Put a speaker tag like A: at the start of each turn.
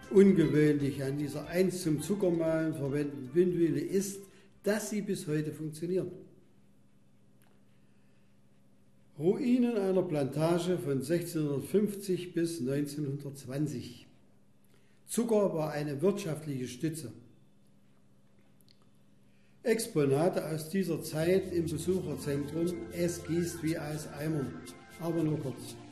A: Ungewöhnliche an dieser einst zum Zuckermahlen verwendeten Windmühle ist, dass sie bis heute funktioniert. Ruinen einer Plantage von 1650 bis 1920. Zucker war eine wirtschaftliche Stütze. Exponate aus dieser Zeit im Besucherzentrum. Es gießt wie aus Eimern, aber nur kurz.